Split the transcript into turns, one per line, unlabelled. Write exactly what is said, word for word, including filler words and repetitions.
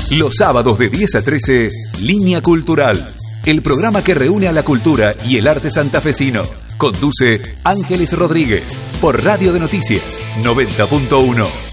Los sábados de diez a trece, Línea Cultural, el programa que reúne a la cultura y el arte santafesino. Conduce Ángeles Rodríguez por Radio de Noticias noventa punto uno.